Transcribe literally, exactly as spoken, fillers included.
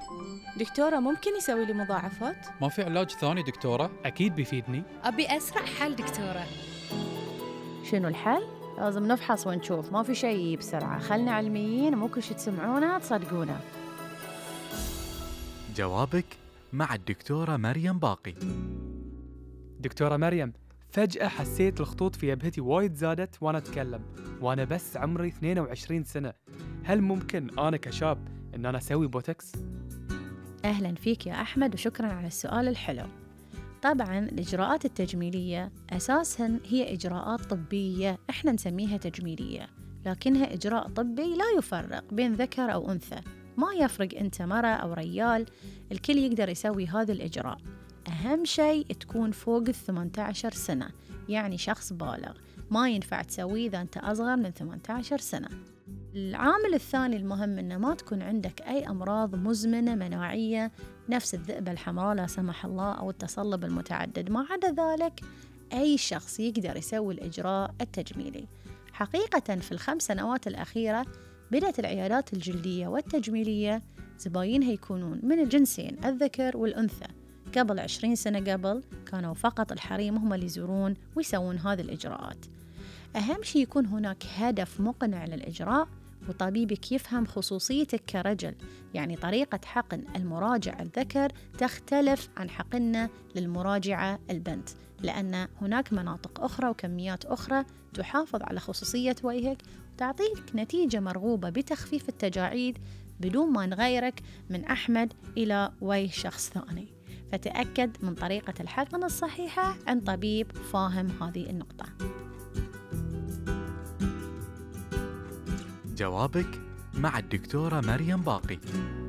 دكتورة ممكن يسوي لي مضاعفات؟ ما في علاج ثاني دكتورة؟ أكيد بيفيدني. أبي أسرع حل دكتورة. شنو الحل؟ لازم نفحص ونشوف، ما في شيء بسرعة، خلنا علميين، مو كل شي تسمعونه تصدقونه. جوابك مع الدكتورة مريم باقي. دكتورة مريم، فجأة حسيت الخطوط في جبهتي وايد زادت وأنا أتكلم، وأنا بس عمري اثنين وعشرين سنة. هل ممكن أنا كشاب إن أنا أسوي بوتوكس؟ أهلا فيك يا أحمد وشكرا على السؤال الحلو. طبعاً الإجراءات التجميلية أساساً هي إجراءات طبية إحنا نسميها تجميلية، لكنها إجراء طبي لا يفرق بين ذكر أو أنثى، ما يفرق أنت مرة أو ريال، الكل يقدر يسوي هذا الإجراء. أهم شيء تكون فوق الثمانية عشر سنة، يعني شخص بالغ، ما ينفع تسويه إذا أنت أصغر من ثمانية عشر سنة. العامل الثاني المهم إنه ما تكون عندك أي أمراض مزمنة مناعية نفس الذئبة الحمراء لا سمح الله أو التصلب المتعدد. ما عدا ذلك أي شخص يقدر يسوي الإجراء التجميلي. حقيقة في الخمس سنوات الأخيرة بدأت العيادات الجلدية والتجميلية زباينها يكونون من الجنسين الذكر والأنثى. قبل عشرين سنة قبل كانوا فقط الحريم هم اللي يزورون ويسوون هذه الإجراءات. أهم شيء يكون هناك هدف مقنع للإجراء، وطبيبك يفهم خصوصيتك كرجل، يعني طريقة حقن المراجع الذكر تختلف عن حقننا للمراجعة البنت، لأن هناك مناطق أخرى وكميات أخرى تحافظ على خصوصية وجهك وتعطيك نتيجة مرغوبة بتخفيف التجاعيد بدون ما نغيرك من أحمد إلى وجه شخص ثاني. فتأكد من طريقة الحقن الصحيحة عند طبيب فاهم هذه النقطة. جوابك مع الدكتورة مريم باقي.